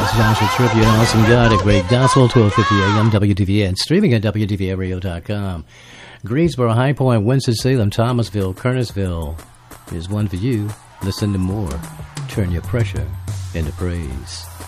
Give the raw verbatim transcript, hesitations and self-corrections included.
Joshua Tribute, an awesome God, a great gospel, twelve fifty a m, W D V A, and streaming at W D V A radio dot com. Greensboro, High Point, Winston-Salem, Thomasville, Kernersville. Here's one for you. Listen to more. Turn your pressure into praise.